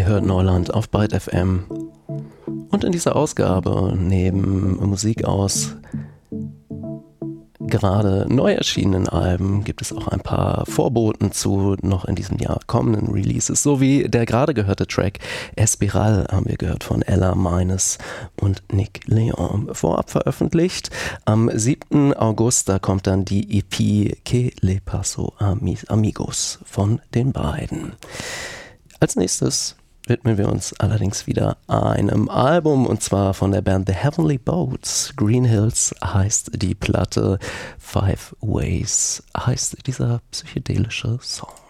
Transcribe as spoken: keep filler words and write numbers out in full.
Ihr hört Neuland auf Byte F M. Und in dieser Ausgabe neben Musik aus gerade neu erschienenen Alben gibt es auch ein paar Vorboten zu noch in diesem Jahr kommenden Releases, sowie der gerade gehörte Track Espiral haben wir gehört von Ella Meines und Nick Leon, vorab veröffentlicht. Am siebten August, da kommt dann die E P Que Le Paso Amigos von den beiden. Als nächstes widmen wir uns allerdings wieder einem Album, und zwar von der Band The Heavenly Boats. Green Hills heißt die Platte, Five Ways heißt dieser psychedelische Song.